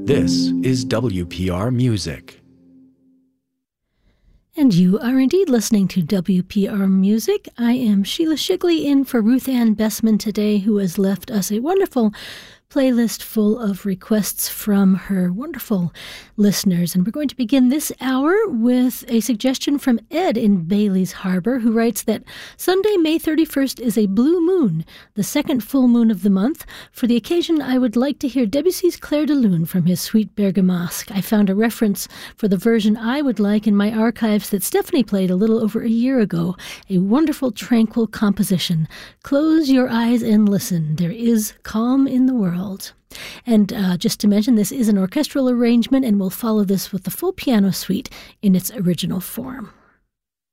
This is WPR Music. And you are indeed listening to WPR Music. I am Sheila Shigley in for Ruth Ann Bessman today, who has left us a wonderful playlist full of requests from her wonderful listeners. And we're going to begin this hour with a suggestion from Ed in Bailey's Harbor, who writes that Sunday, May 31st is a blue moon, the second full moon of the month. For the occasion, I would like to hear Debussy's Clair de Lune from his Suite Bergamasque. I found a reference for the version I would like in my archives that Stephanie played a little over a year ago. A wonderful, tranquil composition. Close your eyes and listen. There is calm in the world. And just to mention, this is an orchestral arrangement, and we'll follow this with the full piano suite in its original form.